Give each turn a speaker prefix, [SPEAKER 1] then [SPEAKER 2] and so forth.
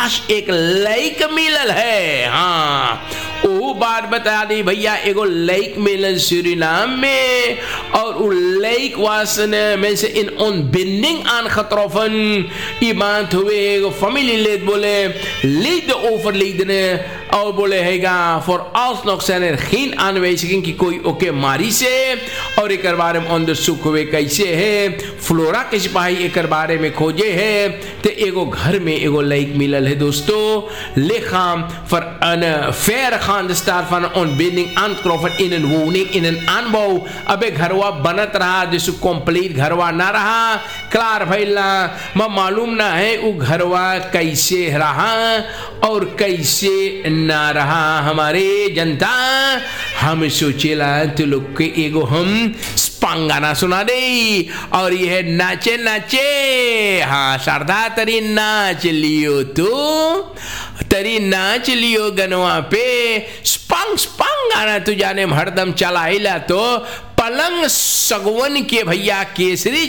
[SPEAKER 1] पास एक लइक मिलल है। हाँ, वो बात बता दी भैया, एगो लइक मिलल सूरीनाम में, और उ लइक वासने में से इन ऑन बिंडिंग आन खतरोफन ये बात हुए एगो फैमिली लेद बोले लीड ओवर लीड ने, और बोले हैगा फॉर आउस नॉक्सन खीन आनवेसिंग की कोई ओके मारी से, और एक बारे में अंदर सुख हुए कैसे है, फ्लोरा के सिपाही एक बारे में खोजे है, ते एगो घर में एगो लइक मिलल है दोस्तों। लेखाम for on fair Khan the star fun on building आन Crawford in an वूनिंग in an अनबो। अबे घरवा बनत रहा, जिसको कंप्लीट घरवा ना रहा, क्लार भइला मालूम ना है वो घरवा कैसे रहा और कैसे ना रहा। हमारे जनता हम सोचेला तो लोग के एगो हम गाना सुना दे, और यह नाचे नाचे। हाँ शारदा तरी नाच लियो, तो तरी नाच लियो गनवा पे स्पंग स्पंग गाना तू जाने हरदम चलाइला तो पलंग सगवन के भैया केसरी